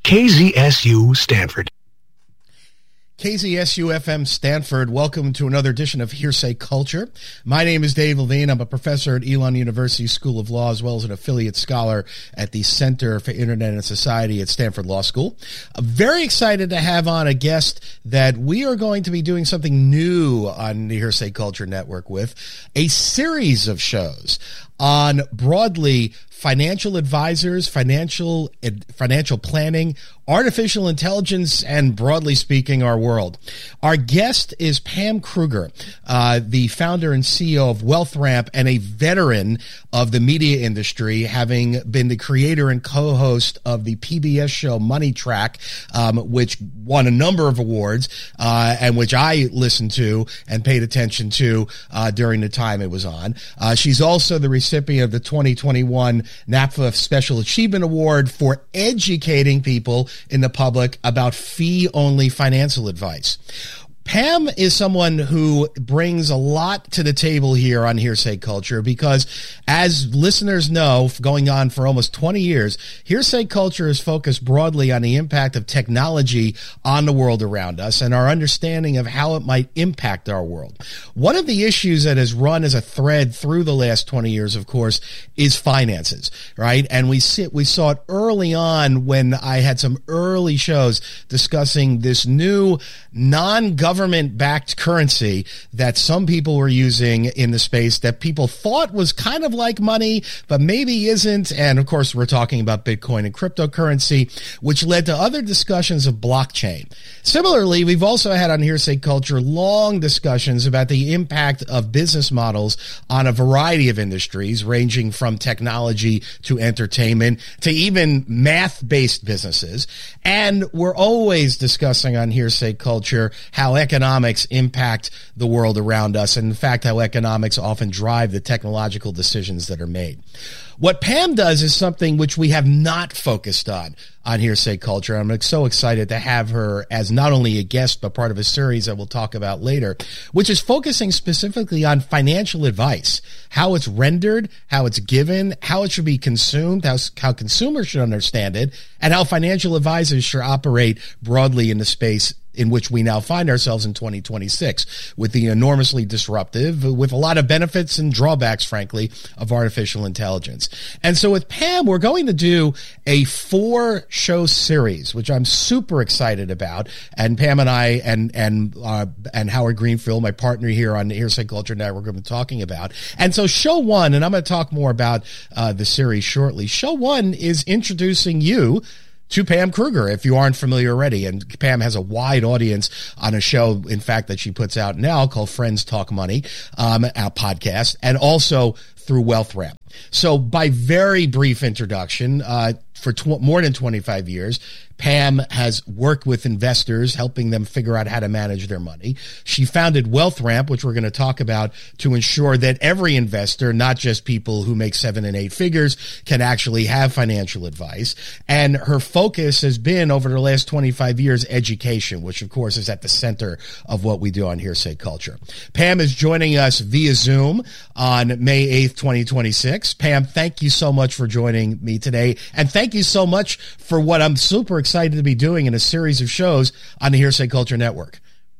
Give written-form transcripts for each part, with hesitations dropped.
KZSU Stanford. KZSU-FM Stanford, welcome to another edition of Hearsay Culture. My name is Dave Levine. I'm a professor at Elon University School of Law, as well as an affiliate scholar at the Center for Internet and Society at Stanford Law School. I'm very excited to have on a guest that we are going to be doing something new on the Hearsay Culture Network with, a series of shows on broadly financial advisors, financial planning, artificial intelligence, and broadly speaking, our world. Our guest is Pam Kruger, the founder and CEO of WealthRamp and a veteran of the media industry, having been the creator and co-host of the PBS show Money Track, which won a number of awards, and which I listened to and paid attention to during the time it was on. She's also the recipient of the 2021 NAPFA Special Achievement Award for educating people in the public about fee-only financial advice. Pam is someone who brings a lot to the table here on Hearsay Culture because, as listeners know, going on for almost 20 years, Hearsay Culture is focused broadly on the impact of technology on the world around us and our understanding of how it might impact our world. One of the issues that has run as a thread through the last 20 years, of course, is finances, right? And we saw it early on when I had some early shows discussing this new non-government-backed currency that some people were using in the space that people thought was kind of like money, but maybe isn't. And of course, we're talking about Bitcoin and cryptocurrency, which led to other discussions of blockchain. Similarly, we've also had on Hearsay Culture long discussions about the impact of business models on a variety of industries, ranging from technology to entertainment to even math-based businesses. And we're always discussing on Hearsay Culture how economics impact the world around us, and in fact, how economics often drive the technological decisions that are made. What Pam does is something which we have not focused on Hearsay Culture. I'm so excited to have her as not only a guest, but part of a series that we'll talk about later, which is focusing specifically on financial advice, how it's rendered, how it's given, how it should be consumed, how consumers should understand it, and how financial advisors should operate broadly in the space in which we now find ourselves in 2026, with the enormously disruptive, with a lot of benefits and drawbacks, frankly, of artificial intelligence. And so with Pam, we're going to do a 4-show series, which I'm super excited about. And Pam and I and Howard Greenfield, my partner here on the Hearsay Culture Network, have been talking about. And so show 1, and I'm going to talk more about the series shortly. Show 1 is introducing you to Pam Kruger, if you aren't familiar already. And Pam has a wide audience on a show, in fact, that she puts out now called Friends Talk Money, our podcast, and also through WealthRamp. So by very brief introduction, for more than 25 years, Pam has worked with investors, helping them figure out how to manage their money. She founded WealthRamp, which we're going to talk about, to ensure that every investor, not just people who make 7 and 8 figures, can actually have financial advice. And her focus has been, over the last 25 years, education, which of course is at the center of what we do on Hearsay Culture. Pam is joining us via Zoom on May 8th, 2026. Pam, thank you so much for joining me today. And thank you so much for what I'm super excited to be doing in a series of shows on the Hearsay Culture Network.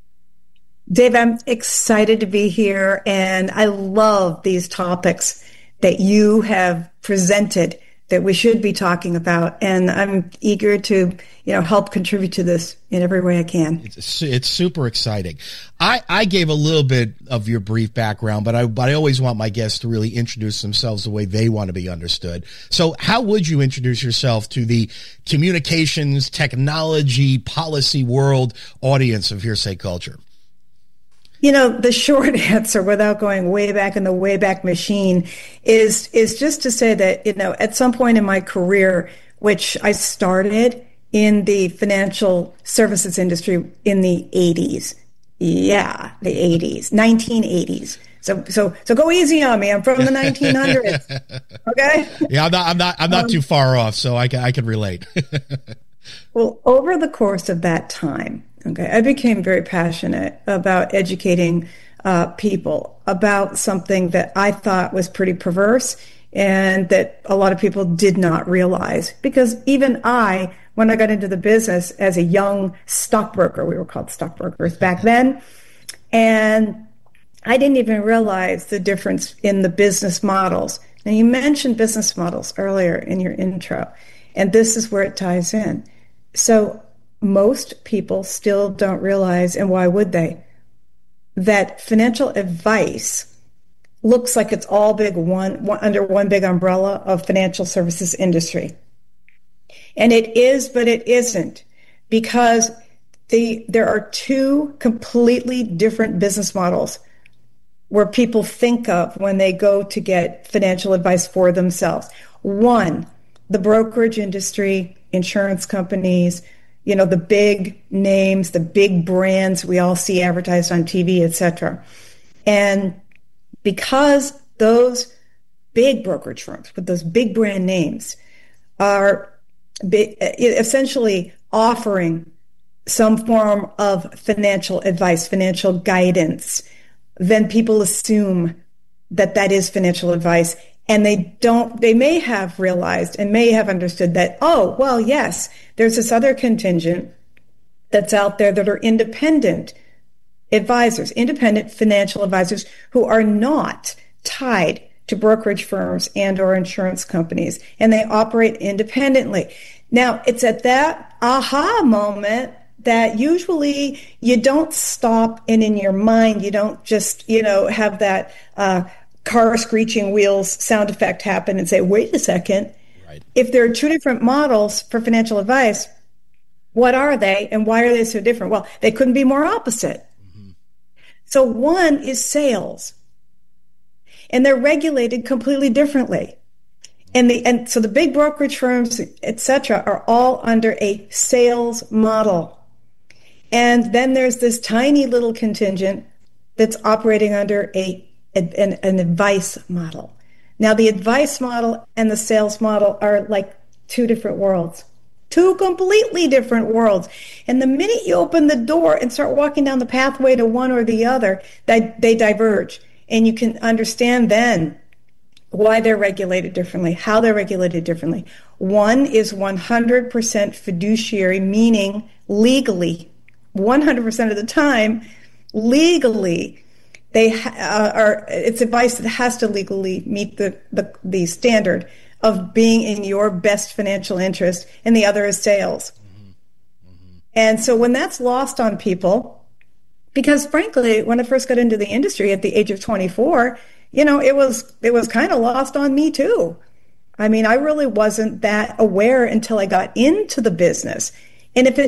Dave, I'm excited to be here, and I love these topics that you have presented that we should be talking about, and I'm eager to, help contribute to this in every way I can. It's super exciting. I gave a little bit of your brief background, but I always want my guests to really introduce themselves the way they want to be understood. So how would you introduce yourself to the communications, technology, policy world audience of Hearsay Culture? The short answer, without going way back in the Wayback Machine, is just to say that, at some point in my career, which I started in the financial services industry in the 80s. Yeah, the 80s, 1980s. So go easy on me. I'm from the 1900s. Okay? Yeah, I'm not too far off, so I can relate. Well, over the course of that time, I became very passionate about educating people about something that I thought was pretty perverse and that a lot of people did not realize. Because even I, when I got into the business as a young stockbroker, we were called stockbrokers back then, and I didn't even realize the difference in the business models. Now, you mentioned business models earlier in your intro, and this is where it ties in. So most people still don't realize, and why would they, that financial advice looks like it's all big under one big umbrella of financial services industry. And it is, but it isn't, because there are two completely different business models where people think of when they go to get financial advice for themselves. One, the brokerage industry, insurance companies, the big names, the big brands we all see advertised on TV, etc. And because those big brokerage firms with those big brand names are essentially offering some form of financial advice, financial guidance, then people assume that is financial advice. And they may have realized and may have understood that, oh, well, yes, there's this other contingent that's out there that are independent advisors, independent financial advisors who are not tied to brokerage firms and or insurance companies, and they operate independently. Now, it's at that aha moment that usually you don't stop, and in your mind, you don't just, have that car screeching wheels sound effect happen and say, wait a second. Right. If there are two different models for financial advice, what are they and why are they so different? Well, they couldn't be more opposite. Mm-hmm. So one is sales, and they're regulated completely differently. And so the big brokerage firms, et cetera, are all under a sales model. And then there's this tiny little contingent that's operating under an advice model. Now, the advice model and the sales model are like two different worlds, two completely different worlds. And the minute you open the door and start walking down the pathway to one or the other, they diverge. And you can understand then why they're regulated differently, how they're regulated differently. One is 100% fiduciary, meaning legally, 100% of the time, legally, it's advice that has to legally meet the standard of being in your best financial interest, and the other is sales. Mm-hmm. Mm-hmm. And so when that's lost on people, because frankly, when I first got into the industry at the age of 24, it was kind of lost on me too. I mean, I really wasn't that aware until I got into the business. And if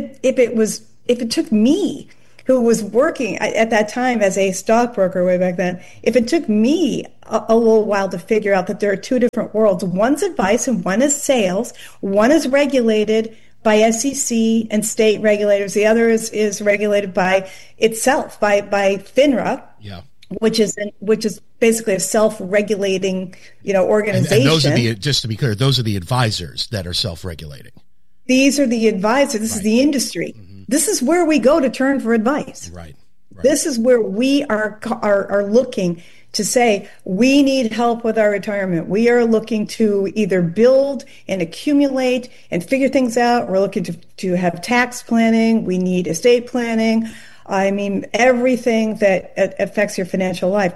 it took me, who was working at that time as a stockbroker way back then, if it took me a little while to figure out that there are two different worlds, one's advice and one is sales, one is regulated by SEC and state regulators, the other is regulated by itself, by FINRA. Yeah. Which is basically a self-regulating, organization. And those are just to be clear, those are the advisors that are self-regulating. These are the advisors. This is the industry. Mm-hmm. This is where we go to turn for advice. Right. This is where we are looking to say, we need help with our retirement. We are looking to either build and accumulate and figure things out. We're looking to have tax planning. We need estate planning. I mean, everything that affects your financial life.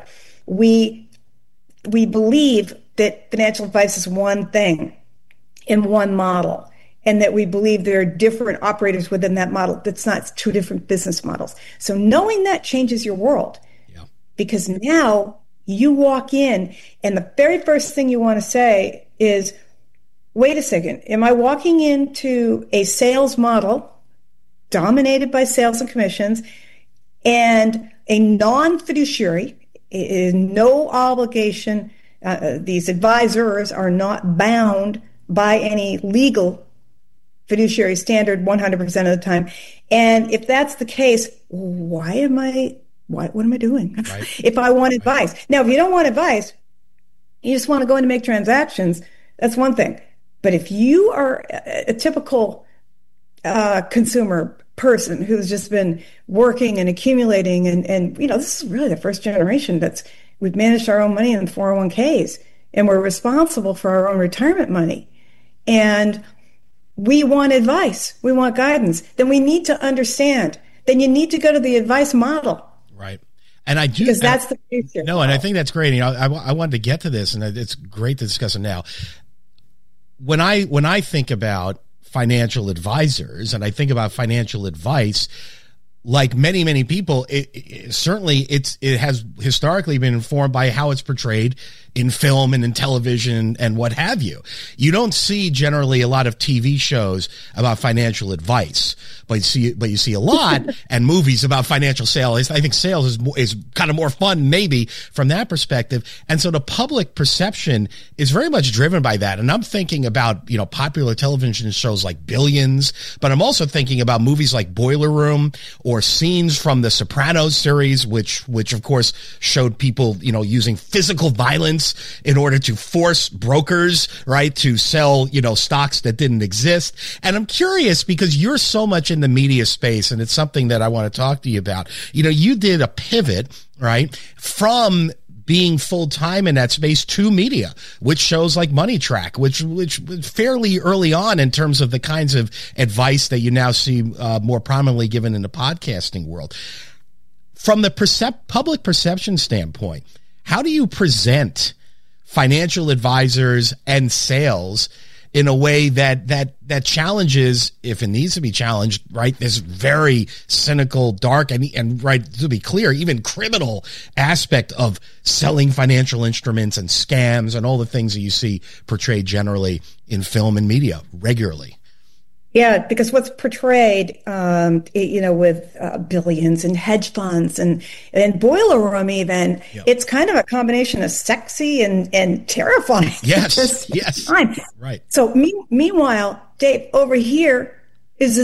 We believe that financial advice is one thing in one model, and that we believe there are different operators within that model. That's not, it's two different business models. So knowing that changes your world. Yeah. Because now you walk in, and the very first thing you want to say is, wait a second, am I walking into a sales model dominated by sales and commissions, and a non-fiduciary, no obligation, these advisors are not bound by any legal fiduciary standard 100% of the time. And if that's the case, what am I doing? Right. If I want advice. Now, if you don't want advice, you just want to go in and make transactions, that's one thing. But if you are a typical consumer person who's just been working and accumulating, and this is really the first generation we've managed our own money in 401ks. and we're responsible for our own retirement money. And we want advice. We want guidance. Then we need to understand. Then you need to go to the advice model. Right. And I do, because that's the future. No, and I think that's great. You know, I wanted to get to this, and it's great to discuss it now. When I think about financial advisors and I think about financial advice, like many people, it has historically been informed by how it's portrayed in film and in television and what have you. You don't see generally a lot of TV shows about financial advice, but you see a lot and movies about financial sales. I think sales is kind of more fun maybe from that perspective. And so the public perception is very much driven by that. And I'm thinking about, you know, popular television shows like Billions, but I'm also thinking about movies like Boiler Room or scenes from the Sopranos series, which of course showed people, you know, using physical violence in order to force brokers, right, to sell, you know, stocks that didn't exist. And I'm curious because you're so much in the media space, and it's something that I want to talk to you about. You know, you did a pivot, right, from being full-time in that space to media, which shows like Money Track, which fairly early on in terms of the kinds of advice that you now see more prominently given in the podcasting world. From the public perception standpoint, how do you present financial advisors and sales in a way that challenges, if it needs to be challenged, right, this very cynical, dark, and right, to be clear, even criminal aspect of selling financial instruments and scams and all the things that you see portrayed generally in film and media regularly? Yeah, because what's portrayed, you know, with Billions and hedge funds and Boiler Room even, yep. It's kind of a combination of sexy and terrifying. Yes, yes. Time. Right. So meanwhile, Dave, over here is a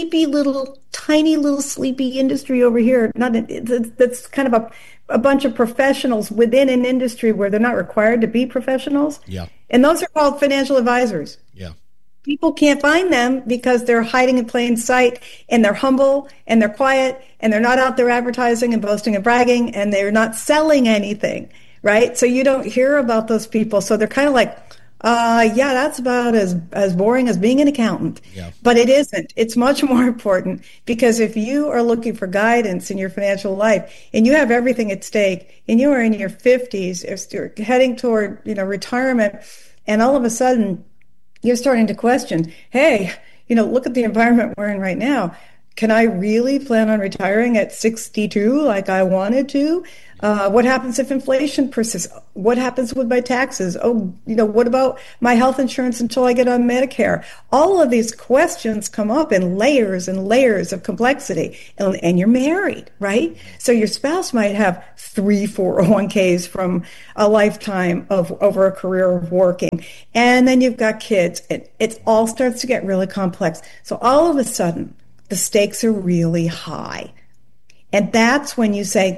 tiny little sleepy industry over here. That's kind of a bunch of professionals within an industry where they're not required to be professionals. Yeah. And those are called financial advisors. Yeah. People can't find them because they're hiding in plain sight, and they're humble and they're quiet and they're not out there advertising and boasting and bragging, and they're not selling anything, right? So you don't hear about those people. So they're kind of like, yeah, that's about as boring as being an accountant. Yeah. But it isn't. It's much more important, because if you are looking for guidance in your financial life and you have everything at stake and you are in your 50s, if you're heading toward, you know, retirement, and all of a sudden you're starting to question, hey, you know, look at the environment we're in right now. Can I really plan on retiring at 62 like I wanted to? What happens if inflation persists? What happens with my taxes? Oh, you know, what about my health insurance until I get on Medicare? All of these questions come up in layers and layers of complexity. And you're married, right? So your spouse might have 3 401ks from a lifetime of over a career of working. And then you've got kids. It all starts to get really complex. So all of a sudden, the stakes are really high. And that's when you say,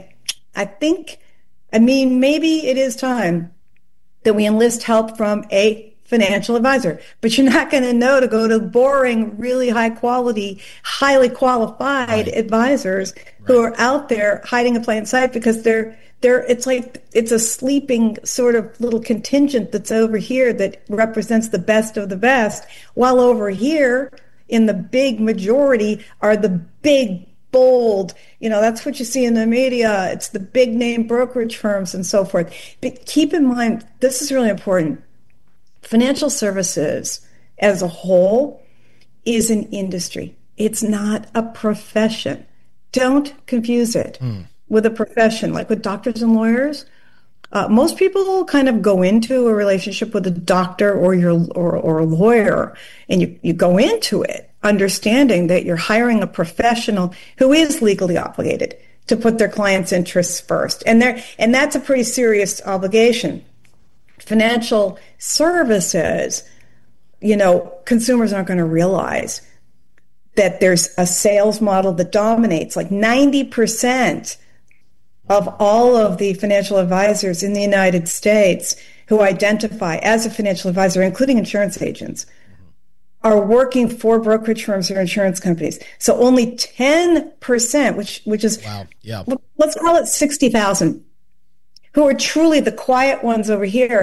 maybe it is time that we enlist help from a financial advisor, but you're not going to know to go to boring, really high quality, highly qualified advisors who are out there hiding in plain sight, because it's a sleeping sort of little contingent that's over here that represents the best of the best, while over here in the big majority are the big, bold, you know, that's what you see in the media. It's the big name brokerage firms and so forth. But keep in mind, this is really important. Financial services as a whole is an industry. It's not a profession. Don't confuse it with a profession, like with doctors and lawyers. Most people kind of go into a relationship with a doctor or a lawyer, and you go into it understanding that you're hiring a professional who is legally obligated to put their client's interests first, and that's a pretty serious obligation. Financial services, you know, consumers aren't going to realize that there's a sales model that dominates. Like 90% of all of the financial advisors in the United States who identify as a financial advisor, including insurance agents, are working for brokerage firms or insurance companies. So only 10%, which is, wow, yeah, let's call it 60,000, who are truly the quiet ones over here,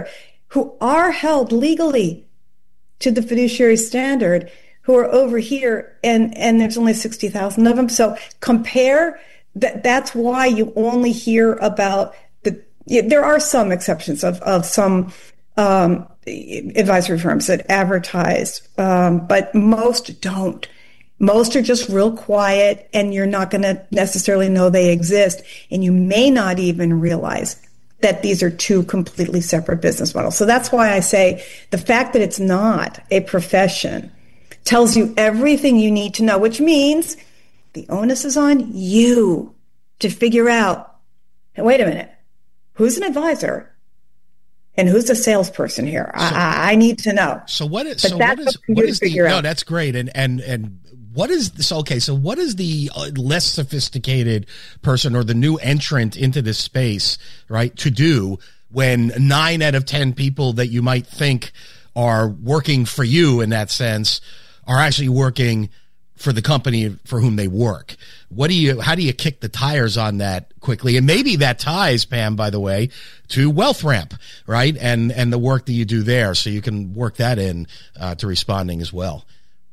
who are held legally to the fiduciary standard who are over here, and there's only 60,000 of them. So compare that. That's why you only hear about there are some exceptions of some advisory firms that advertise, but most don't. Most are just real quiet, and you're not going to necessarily know they exist, and you may not even realize that these are two completely separate business models. So that's why I say the fact that it's not a profession tells you everything you need to know, which means the onus is on you to figure out, wait a minute, who's an advisor and who's a salesperson here? I need to know. So what is no, that's great. And what is this? Okay. So what is the less sophisticated person or the new entrant into this space, right, to do when 9 out of 10 people that you might think are working for you in that sense are actually working for the company for whom they work? How do you kick the tires on that quickly? And maybe that ties, Pam, by the way, to WealthRamp, right? And the work that you do there. So you can work that in to responding as well.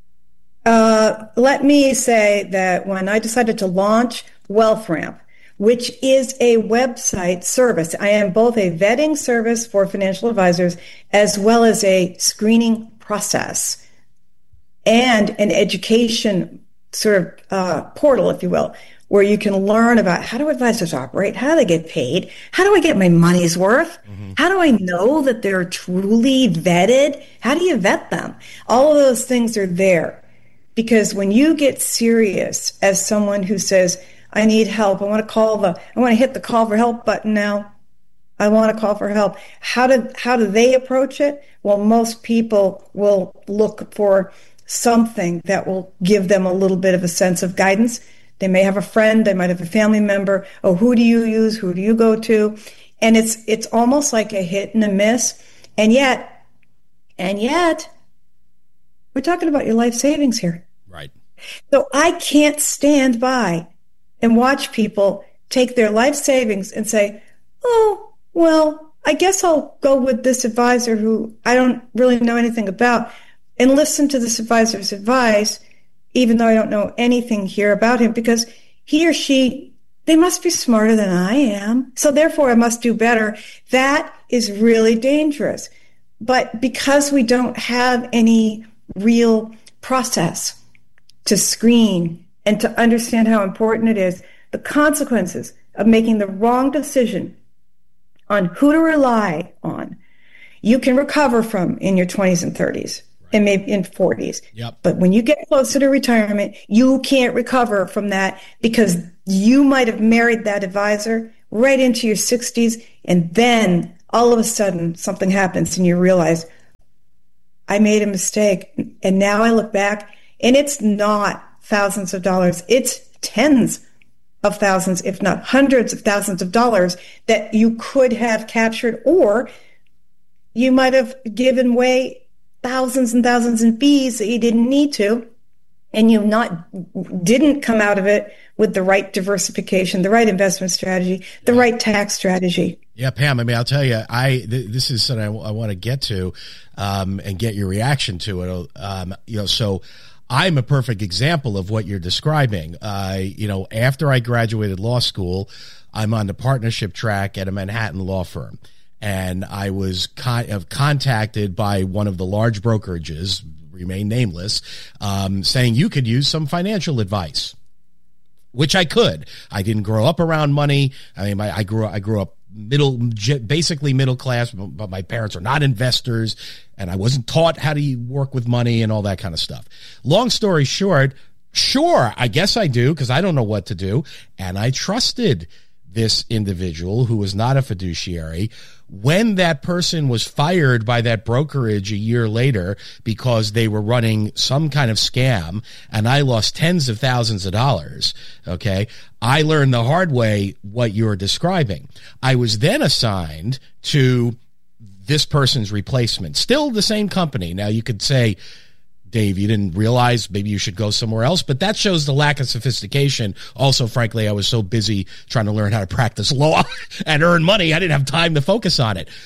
Let me say that when I decided to launch WealthRamp, which is a website service, I am both a vetting service for financial advisors as well as a screening process and an education sort of portal, if you will, where you can learn about how do advisors operate, how do they get paid, how do I get my money's worth, how do I know that they're truly vetted, how do you vet them? All of those things are there. Because when you get serious as someone who says, I need help, I want to hit the call for help button now, I want to call for help. How do they approach it? Well, most people will look for something that will give them a little bit of a sense of guidance. They may have a friend, they might have a family member. Oh, who do you use? Who do you go to? And it's almost like a hit and a miss. And yet, we're talking about your life savings here. Right. So I can't stand by and watch people take their life savings and say, oh, well, I guess I'll go with this advisor who I don't really know anything about and listen to this advisor's advice, even though I don't know anything here about him, because he or she, they must be smarter than I am. So therefore I must do better. That is really dangerous. But because we don't have any real process to screen and to understand how important it is, the consequences of making the wrong decision on who to rely on, you can recover from in your 20s and 30s. And maybe in 40s. Yep. But when you get closer to retirement, you can't recover from that because you might have married that advisor right into your 60s. And then all of a sudden something happens and you realize, I made a mistake. And now I look back and it's not thousands of dollars. It's tens of thousands, if not hundreds of thousands of dollars that you could have captured, or you might have given away thousands and thousands in fees that you didn't need to, and you didn't come out of it with the right diversification, the right investment strategy, the right tax strategy. Yeah, Pam, I mean, I'll tell you, this is something I want to get to and get your reaction to it. So I'm a perfect example of what you're describing. After I graduated law school, I'm on the partnership track at a Manhattan law firm. And I was contacted by one of the large brokerages, remain nameless, saying you could use some financial advice, which I could. I didn't grow up around money. I mean, I grew up basically middle class, but my parents are not investors, and I wasn't taught how to work with money and all that kind of stuff. Long story short, sure, I guess I do because I don't know what to do, and I trusted this individual who was not a fiduciary. When that person was fired by that brokerage a year later because they were running some kind of scam and I lost tens of thousands of dollars, okay, I learned the hard way what you're describing. I was then assigned to this person's replacement, still the same company. Now you could say, Dave, you didn't realize maybe you should go somewhere else, but that shows the lack of sophistication. Also, frankly, I was so busy trying to learn how to practice law and earn money, I didn't have time to focus on it.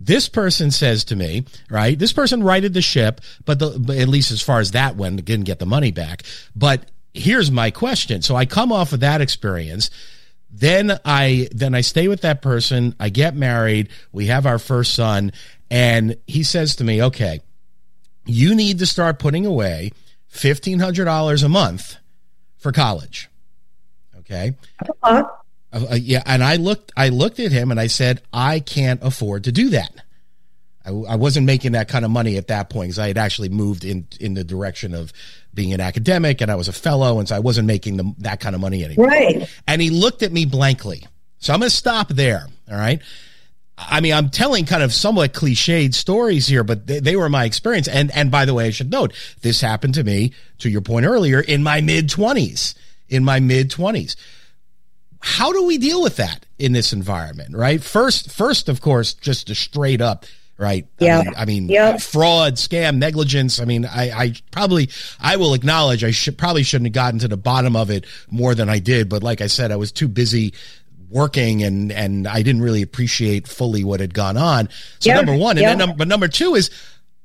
This person says to me, right, this person righted the ship, but at least as far as that went, didn't get the money back. But here's my question. So I come off of that experience. Then I stay with that person. I get married. We have our first son. And he says to me, okay, you need to start putting away $1,500 a month for college. Okay. Yeah. And I looked at him and I said, I can't afford to do that. I wasn't making that kind of money at that point because I had actually moved in the direction of being an academic and I was a fellow. And so I wasn't making that kind of money anymore. Right. And he looked at me blankly. So I'm going to stop there. All right. I mean, I'm telling kind of somewhat cliched stories here, but they were my experience. And by the way, I should note, this happened to me, to your point earlier, in my mid-20s. How do we deal with that in this environment, right? First, of course, just a straight up, right? Yeah. I mean, fraud, scam, negligence. I mean, I will acknowledge I probably shouldn't have gotten to the bottom of it more than I did. But like I said, I was too busy working and I didn't really appreciate fully what had gone on. So number one, and then but number two is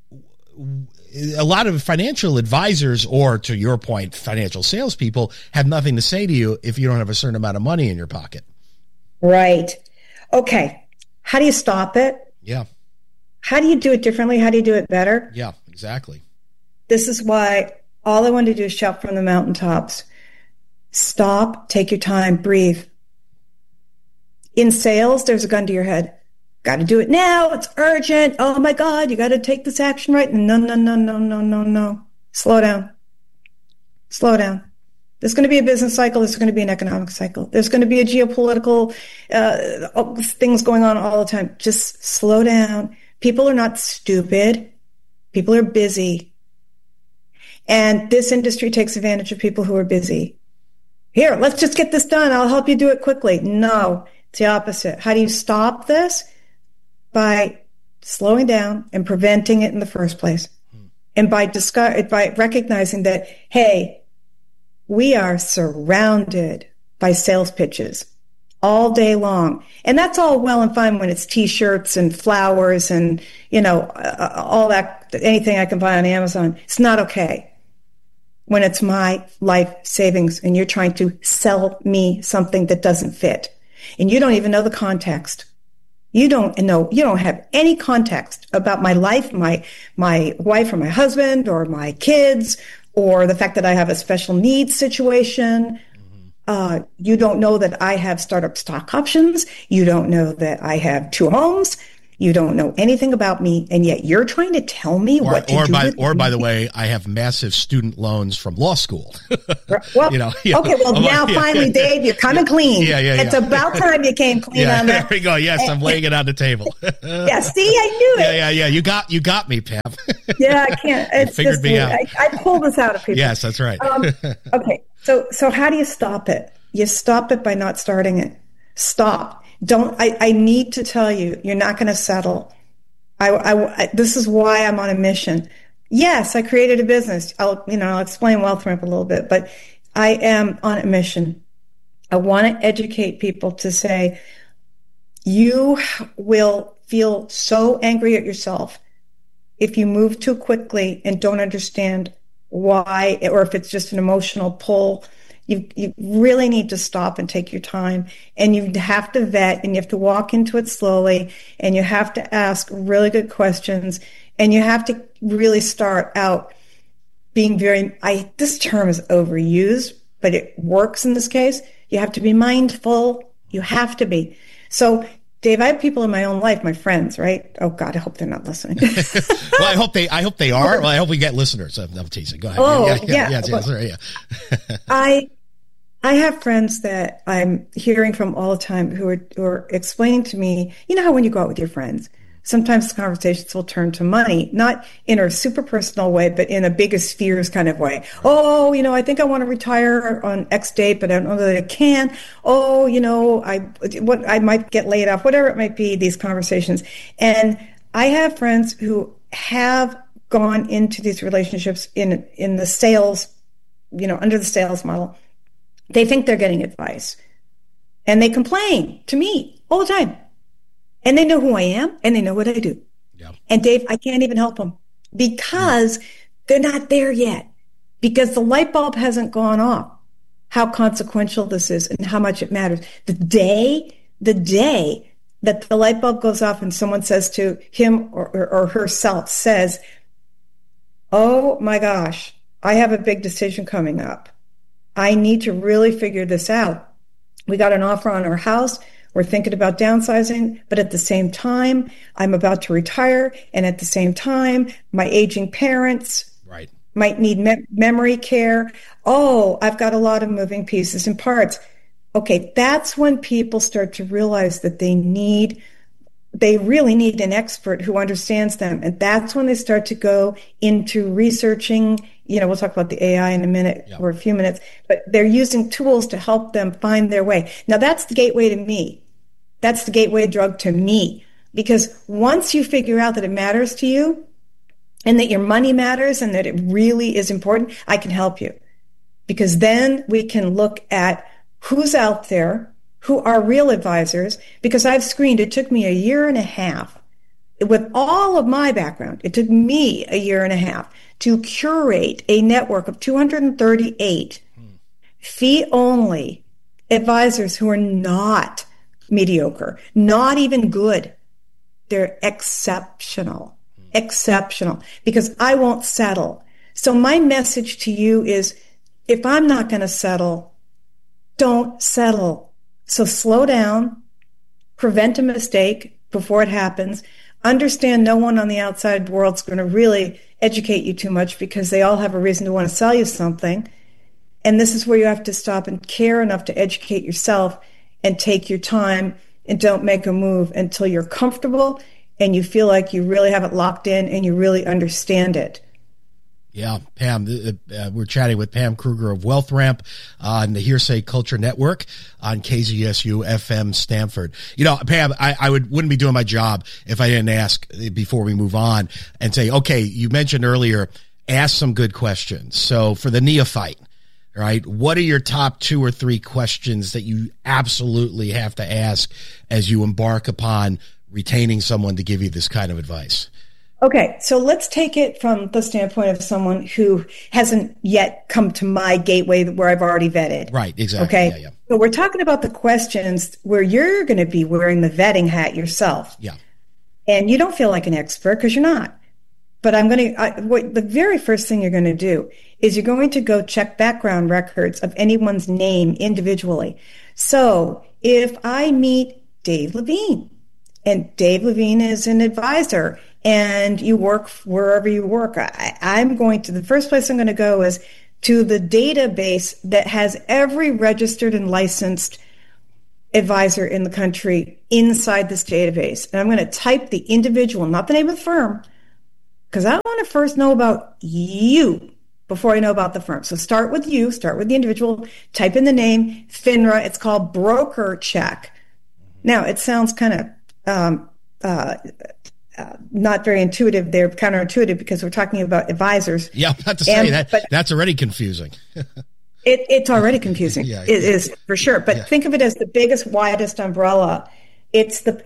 a lot of financial advisors, or to your point, financial salespeople, have nothing to say to you if you don't have a certain amount of money in your pocket. Right. Okay. How do you stop it? Yeah. How do you do it differently? How do you do it better? Yeah, exactly. This is why all I want to do is shout from the mountaintops. Stop, take your time, breathe. In sales, there's a gun to your head. Got to do it now. It's urgent. Oh my God, you got to take this action right. No. Slow down. There's going to be a business cycle. There's going to be an economic cycle. There's going to be a geopolitical things going on all the time. Just slow down. People are not stupid. People are busy. And this industry takes advantage of people who are busy. Here, let's just get this done. I'll help you do it quickly. No, it's the opposite. How do you stop this? By slowing down and preventing it in the first place. And by recognizing that, hey, we are surrounded by sales pitches all day long. And that's all well and fine when it's T-shirts and flowers and, all that, anything I can buy on Amazon. It's not okay when it's my life savings and you're trying to sell me something that doesn't fit. And you don't even know the context. You don't have any context about my life, my wife or my husband or my kids, or the fact that I have a special needs situation. You don't know that I have startup stock options. You don't know that I have 2 homes. You don't know anything about me, and yet you're trying to tell me what to do. Or by the way, I have massive student loans from law school. Well, okay. Well, now finally, Dave, you're coming clean. Yeah. It's about time you came clean on that. There we go. Yes, I'm laying it on the table. Yeah. See, I knew it. Yeah. You got me, Pam. Yeah, I can't. It's figured me out. I pull this out of people. Yes, that's right. Okay. So how do you stop it? You stop it by not starting it. Stop. I need to tell you, you're not going to settle. This is why I'm on a mission. Yes, I created a business. I'll explain Wealth Ramp a little bit, but I am on a mission. I want to educate people to say, you will feel so angry at yourself if you move too quickly and don't understand why, or if it's just an emotional pull. You really need to stop and take your time, and you have to vet, and you have to walk into it slowly, and you have to ask really good questions, and you have to really start out being this term is overused, but it works in this case. You have to be mindful. You have to be. So, Dave, I have people in my own life, my friends, right? Oh God, I hope they're not listening. Well, I hope they are. Well, I hope we get listeners. I'm teasing. Go ahead. Oh, yeah. I have friends that I'm hearing from all the time who are explaining to me, you know how when you go out with your friends, sometimes the conversations will turn to money, not in a super personal way, but in a biggest fears kind of way. Oh, I think I want to retire on X date, but I don't know that I can. Oh, I might get laid off, whatever it might be, these conversations. And I have friends who have gone into these relationships in the sales, under the sales model. They think they're getting advice, and they complain to me all the time. And they know who I am and they know what I do. Yeah. And Dave, I can't even help them because they're not there yet, because the light bulb hasn't gone off, how consequential this is and how much it matters. The day that the light bulb goes off and someone says to him or herself says, oh my gosh, I have a big decision coming up. I need to really figure this out. We got an offer on our house. We're thinking about downsizing, but at the same time, I'm about to retire. And at the same time, my aging parents might need memory care. Oh, I've got a lot of moving pieces and parts. Okay, that's when people start to realize that they really need an expert who understands them. And that's when they start to go into researching. We'll talk about the AI in a minute or a few minutes, but they're using tools to help them find their way. Now, that's the gateway to me. That's the gateway drug to me. Because once you figure out that it matters to you and that your money matters and that it really is important, I can help you. Because then we can look at who's out there, who are real advisors, because I've screened. It took me a year and a half. With all of my background, it took me a year and a half to curate a network of 238 fee-only advisors who are not mediocre, not even good. They're exceptional, because I won't settle. So my message to you is, if I'm not going to settle, don't settle. So slow down, prevent a mistake before it happens. Understand no one on the outside world's going to really educate you too much, because they all have a reason to want to sell you something. And this is where you have to stop and care enough to educate yourself and take your time, and don't make a move until you're comfortable and you feel like you really have it locked in and you really understand it. Yeah, Pam, we're chatting with Pam Kruger of WealthRamp on the Hearsay Culture Network on KZSU FM Stanford. Pam, I wouldn't be doing my job if I didn't ask before we move on and say, okay, you mentioned earlier, ask some good questions. So for the neophyte, right, what are your top 2 or 3 questions that you absolutely have to ask as you embark upon retaining someone to give you this kind of advice? Okay, so let's take it from the standpoint of someone who hasn't yet come to my gateway where I've already vetted. Right, exactly. Okay, yeah. So we're talking about the questions where you're going to be wearing the vetting hat yourself. Yeah. And you don't feel like an expert because you're not. But the very first thing you're going to do is you're going to go check background records of anyone's name individually. So if I meet Dave Levine, and Dave Levine is an advisor, and you work wherever you work, the first place I'm going to go is to the database that has every registered and licensed advisor in the country inside this database. And I'm going to type the individual, not the name of the firm, because I want to first know about you before I know about the firm. So start with you, start with the individual, type in the name, FINRA. It's called broker check. Now, it sounds kind of not very intuitive. They're counterintuitive because we're talking about advisors. Yeah, I'm about to say that's already confusing. It's already confusing. Yeah, it is for sure. But think of it as the biggest, widest umbrella. It's the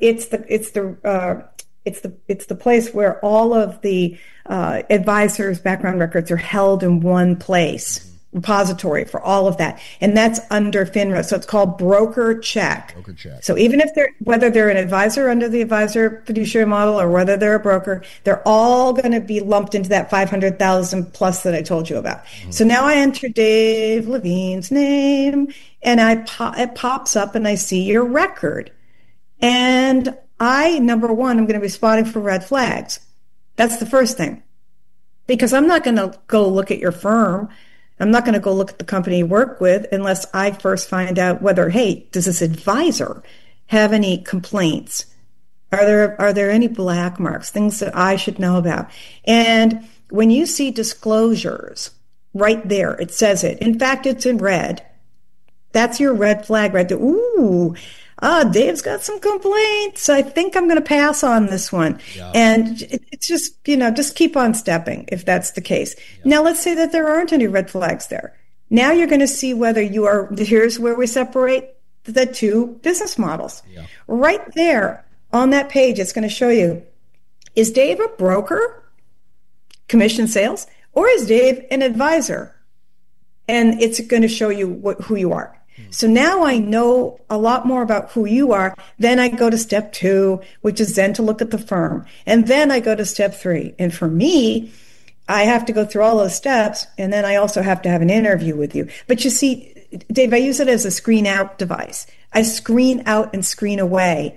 place where all of the advisors' background records are held in one place. Repository for all of that, and that's under FINRA. So it's called broker check. Broker check. So even if whether they're an advisor under the advisor fiduciary model or whether they're a broker, they're all going to be lumped into that 500,000 plus that I told you about. Mm-hmm. So now I enter Dave Levine's name, and it pops up, and I see your record. And number one, I'm going to be spotting for red flags. That's the first thing, because I'm not going to go look at your firm. I'm not going to go look at the company you work with unless I first find out whether, hey, does this advisor have any complaints? Are there any black marks, things that I should know about? And when you see disclosures right there, it says it. In fact, it's in red. That's your red flag right there. Ooh, Dave's got some complaints. I think I'm going to pass on this one. Yeah. And it's just, just keep on stepping if that's the case. Yeah. Now, let's say that there aren't any red flags there. Now you're going to see whether here's where we separate the two business models. Yeah. Right there on that page, it's going to show you, is Dave a broker, commission sales, or is Dave an advisor? And it's going to show you who you are. So now I know a lot more about who you are. Then I go to step 2, which is then to look at the firm. And then I go to step 3. And for me, I have to go through all those steps. And then I also have to have an interview with you. But you see, Dave, I use it as a screen out device. I screen out and screen away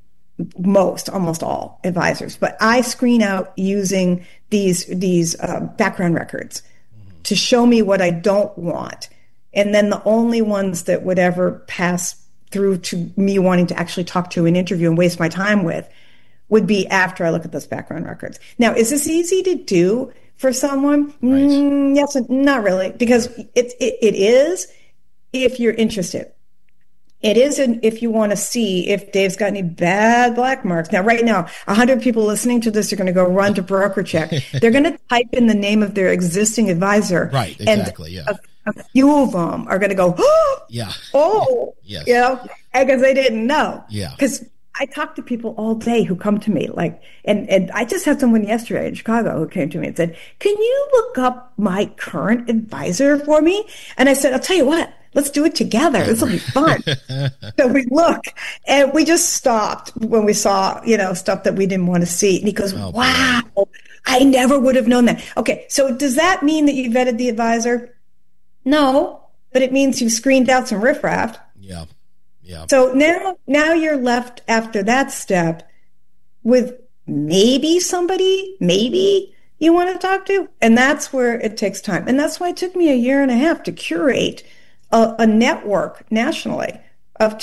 almost all advisors. But I screen out using these background records to show me what I don't want. And then the only ones that would ever pass through to me wanting to actually talk to an interview and waste my time with would be after I look at those background records. Now, is this easy to do for someone? Right. Yes, not really, because it is if you're interested. It isn't if you want to see if Dave's got any bad black marks. Now, right now, 100 people listening to this are going to go run to BrokerCheck. They're going to type in the name of their existing advisor. Right, exactly, and a few of them are going to go, oh, yeah. Oh, yes. You know, because they didn't know. Yeah. Because I talk to people all day who come to me, like, and I just had someone yesterday in Chicago who came to me and said, can you look up my current advisor for me? And I said, I'll tell you what. Let's do it together. This will be fun. So we look, and we just stopped when we saw, stuff that we didn't want to see. And he goes, wow, I never would have known that. Okay, so does that mean that you vetted the advisor? No, but it means you've screened out some riffraff. Yeah, yeah. So now you're left after that step with maybe somebody, you want to talk to. And that's where it takes time. And that's why it took me a year and a half to curate a network nationally of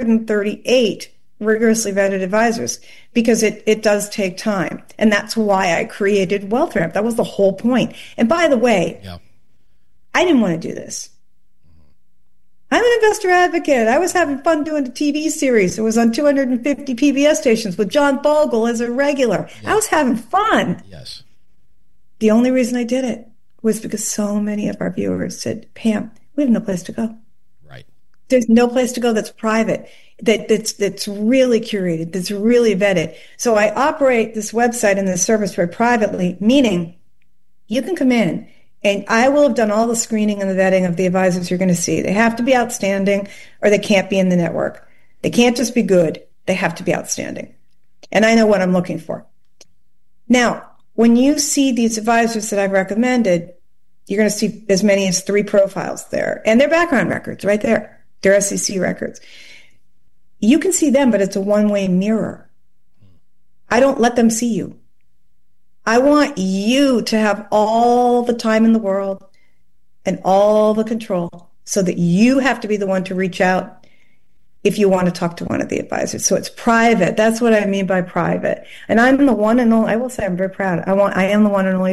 238 rigorously vetted advisors, because it does take time. And that's why I created WealthRamp. That was the whole point. And by the way, I didn't want to do this. I'm an investor advocate. I was having fun doing a TV series. It was on 250 PBS stations with John Bogle as a regular. I was having fun. Yes. The only reason I did it was because so many of our viewers said, Pam, we have no place to go. Right. There's no place to go that's private, that's really curated, that's really vetted. So I operate this website and this service very privately, meaning you can come in and I will have done all the screening and the vetting of the advisors you're going to see. They have to be outstanding or they can't be in the network. They can't just be good. They have to be outstanding. And I know what I'm looking for. Now, when you see these advisors that I've recommended, you're going to see as many as 3 profiles there. And their background records right there. Their SEC records. You can see them, but it's a one-way mirror. I don't let them see you. I want you to have all the time in the world and all the control so that you have to be the one to reach out if you want to talk to one of the advisors. So it's private. That's what I mean by private. And I'm the one and only, I will say I'm very proud. I am the one and only